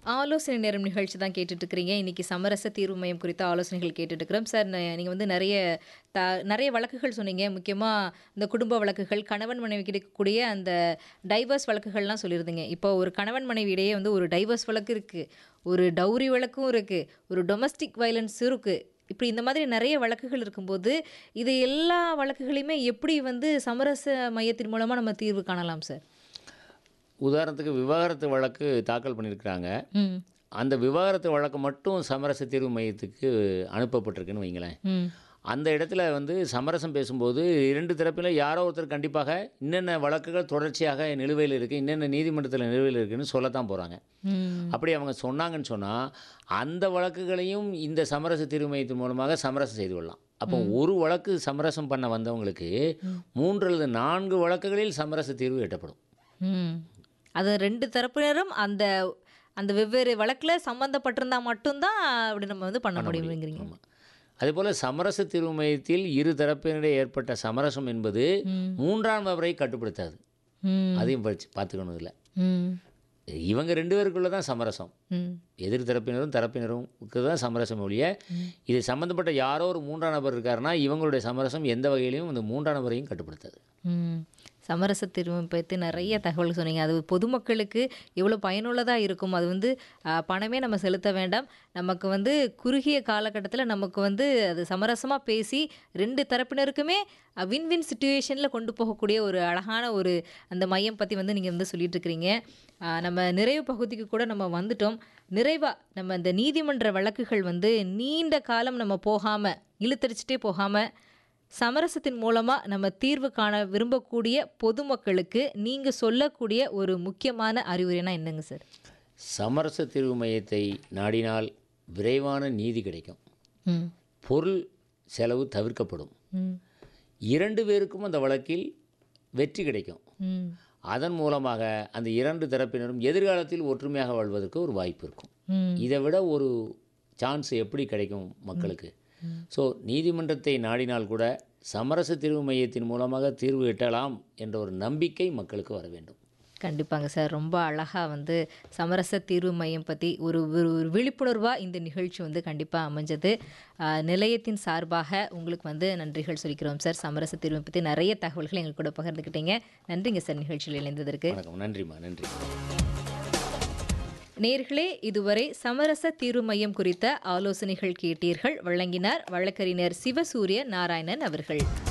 ஆலோசனை நேரம் நிகழ்ச்சி தான் கேட்டுட்டு இருக்கிறீங்க. இன்னைக்கு சமரச தீர்வு மையம் குறித்த ஆலோசனைகள் கேட்டுட்டு இருக்கிறோம். சார் நீங்க வந்து த நிறைய வழக்குகள் சொன்னீங்க. முக்கியமா இந்த குடும்ப வழக்குகள், கணவன் மனைவிக்கு இருக்கக்கூடிய அந்த டைவர்ஸ் வழக்குகள்லாம் சொல்லியிருந்தீங்க. இப்போ ஒரு கணவன் மனைவி இடையே வந்து ஒரு டைவர்ஸ் வழக்கு இருக்கு. ஒரு டவுரி வழக்கும் இருக்கு. ஒரு டொமஸ்டிக் வயலன்ஸ் இருக்கு. இப்படி இந்த மாதிரி நிறைய வழக்குகள் இருக்கும்போது, இது எல்லா வழக்குகளையுமே எப்படி வந்து சமரச மையத்தின் மூலமா நம்ம தீர்வு காணலாம் சார்? உதாரணத்துக்கு விவாகரத்து வழக்கு தாக்கல் பண்ணியிருக்கிறாங்க. ம். அந்த விவாகரத்து வழக்கு மட்டும் சமரச தீர்வு மையத்துக்கு அனுப்பப்பட்டிருக்குன்னு வைங்களேன். ம். அந்த இடத்துல வந்து சமரசம் பேசும்போது 2 தரப்பில யாரோ ஒருத்தர் கண்டிப்பாக இன்னென்ன வழக்குகள் தொடர்ச்சியாக நிலுவையில் இருக்குது, இன்னென்ன நீதிமன்றத்தில் நிலுவையில் இருக்குதுன்னு சொல்லத்தான் போகிறாங்க. ம். அப்படி அவங்க சொன்னாங்கன்னு சொன்னால் அந்த வழக்குகளையும் இந்த சமரச தீர்வு மையத்தின் மூலமாக சமரசம் செய்து கொள்ளலாம். அப்போ ஒரு வழக்கு சமரசம் பண்ண வந்தவங்களுக்கு 3 அல்லது 4 வழக்குகளில் சமரச தீர்வு எட்டப்படும். ம். அது 2 தரப்பினரும் அந்த அந்த வெவ்வேறு வழக்குல சம்மந்தப்பட்டிருந்தா மட்டும்தான் அப்படி நம்ம வந்து பண்ண முடியுங்கிறீங்க. ஆமாம். அதேபோல் சமரச தீர்வு மையத்தில் இரு தரப்பினரிடையே ஏற்பட்ட சமரசம் என்பது 3ஆம் நபரை கட்டுப்படுத்தாது. ம். அதையும் பார்த்துக்கணும். இல்லை, ம். இவங்க 2 பேருக்குள்ள தான் சமரசம். ம். எதிர் தரப்பினருக்கு தான் சமரசம் ஒழிய இது சம்மந்தப்பட்ட யாரோ ஒரு 3ஆம் நபர் இருக்காருன்னா இவங்களுடைய சமரசம் எந்த வகையிலையும் இந்த 3ஆம் நபரையும் கட்டுப்படுத்தாது. ம். சமரச தீர்வு பற்றி நிறைய தகவல் சொன்னீங்க. அது பொதுமக்களுக்கு எவ்வளோ பயனுள்ளதாக இருக்கும். அது வந்து பணமே நம்ம செலுத்த வேண்டாம். நமக்கு வந்து குறுகிய காலகட்டத்தில் நமக்கு வந்து அது சமரசமாக பேசி 2 தரப்பினருக்குமே வின் சிச்சுவேஷனில் கொண்டு போகக்கூடிய ஒரு அழகான ஒரு அந்த மையம் பற்றி வந்து நீங்கள் வந்து சொல்லிட்டு இருக்கிறீங்க. நம்ம நிறைவு பகுதிக்கு கூட நம்ம வந்துட்டோம். நிறைவாக நம்ம இந்த நீதிமன்ற வழக்குகள் வந்து நீண்ட காலம் நம்ம போகாமல் இழுத்தடிச்சிட்டே போகாமல் சமரசத்தின் மூலமாக நம்ம தீர்வு காண விரும்பக்கூடிய பொதுமக்களுக்கு நீங்கள் சொல்லக்கூடிய ஒரு முக்கியமான அறிவுரைனா என்னங்க சார்? சமரச தீர்வு மையத்தை நாடினால் விரைவான நீதி கிடைக்கும். ம். பொருள் செலவு தவிர்க்கப்படும். ம். 2 பேருக்கும் அந்த வழக்கில் வெற்றி கிடைக்கும். ம். அதன் மூலமாக அந்த 2 தரப்பினரும் எதிர்காலத்தில் ஒற்றுமையாக வாழ்வதற்கு ஒரு வாய்ப்பு இருக்கும். ம். இதை விட ஒரு சான்ஸ் எப்படி கிடைக்கும் மக்களுக்கு? ஸோ நீதிமன்றத்தை நாடினால் கூட சமரச தீர்வு மையத்தின் மூலமாக தீர்வு எட்டலாம் என்ற ஒரு நம்பிக்கை மக்களுக்கு வர வேண்டும். கண்டிப்பாங்க சார். ரொம்ப அழகாக வந்து சமரச தீர்வு மையம் பற்றி ஒரு ஒரு விழிப்புணர்வாக இந்த நிகழ்ச்சி வந்து கண்டிப்பாக அமைஞ்சது. நிலையத்தின் சார்பாக உங்களுக்கு வந்து நன்றிகள் சொல்லிக்கிறோம் சார். சமரச தீர்வை பற்றி நிறைய தகவல்களை எங்களுக்கு கூட பகிர்ந்துக்கிட்டீங்க. நன்றிங்க சார் நிகழ்ச்சியில் இணைந்ததற்கு. வணக்கம். நன்றிம்மா. நன்றி. நேர்களே, இதுவரை சமரச தீர்வு மையம் குறித்த ஆலோசனைகள் கேட்டீர்கள். வழங்கினார் வழக்கறிஞர் சிவசூரிய நாராயணன் அவர்கள்.